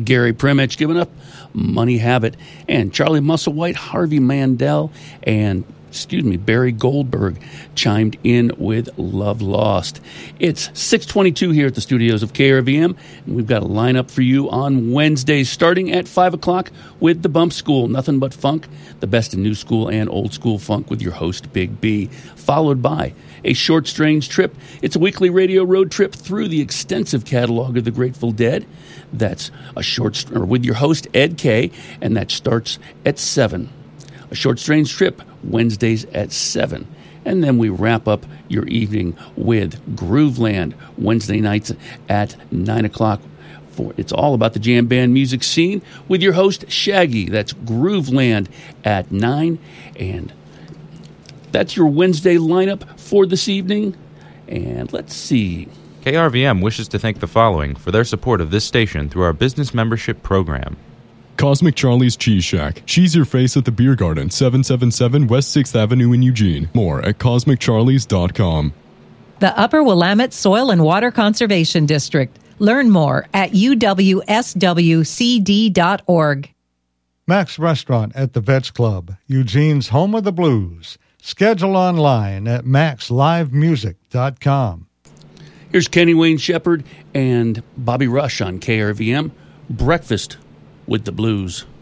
Gary Primich giving up Money Habit, and Charlie Musselwhite, Harvey Mandel, and Barry Goldberg chimed in with Love Lost. It's 6:22 here at the studios of KRVM, and we've got a lineup for you on Wednesdays starting at 5 o'clock with The Bump School, nothing but funk, the best in new school and old school funk with your host, Big B, followed by A Short Strange Trip. It's a weekly radio road trip through the extensive catalog of the Grateful Dead. That's with your host, Ed K., and that starts at 7. A Short Strange Trip, Wednesdays at 7. And then we wrap up your evening with Grooveland, Wednesday nights at 9 o'clock. It's all about the jam band music scene with your host, Shaggy. That's Grooveland at 9. And that's your Wednesday lineup for this evening. And let's see. KRVM wishes to thank the following for their support of this station through our business membership program. Cosmic Charlie's Cheese Shack. Cheese your face at the Beer Garden, 777 West 6th Avenue in Eugene. More at CosmicCharlies.com. The Upper Willamette Soil and Water Conservation District. Learn more at uwswcd.org. Mac's Restaurant at the Vets Club, Eugene's home of the blues. Schedule online at maxlivemusic.com. Here's Kenny Wayne Shepherd and Bobby Rush on KRVM. Breakfast with the Blues.